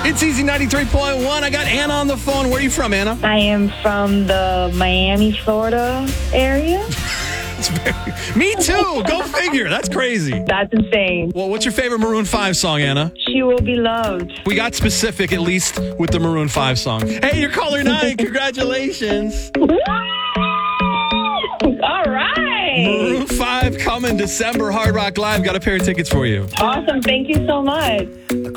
It's Easy 93.1. I got Anna on the phone. Where are you from, Anna? I am from the Miami, Florida area. Me too. Go figure. That's crazy. That's insane. Well, what's your favorite Maroon 5 song, Anna? She Will Be Loved. We got specific, at least, with the Maroon 5 song. Hey, you're caller 9. Congratulations. All right. Maroon 5 coming December, Hard Rock Live. Got a pair of tickets for you. Awesome. Thank you so much.